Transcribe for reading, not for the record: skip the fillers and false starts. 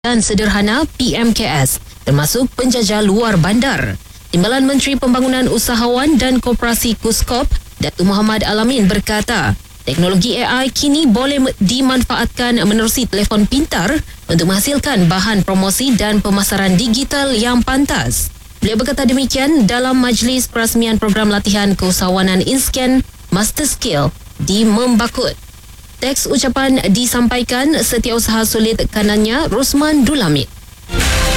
dan sederhana PMKS, termasuk penjajah luar bandar. Timbalan Menteri Pembangunan Usahawan dan Koperasi KUSKOP, Datuk Muhammad Alamin berkata, teknologi AI kini boleh dimanfaatkan menerusi telefon pintar untuk menghasilkan bahan promosi dan pemasaran digital yang pantas. Beliau berkata demikian dalam majlis perasmian program latihan keusahawanan InScan Master Skill di Membakut. Teks ucapan disampaikan Setiausaha Sulit Kanannya Rosman Dulamit.